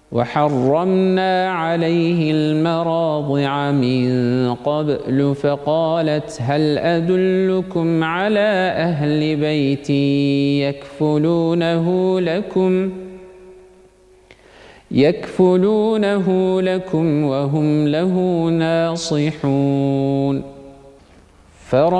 وحرمنا عليه المراضع من قبل فقالت هل أدلكم على أهل بيت يكفلونه لكم وهم له ناصحون.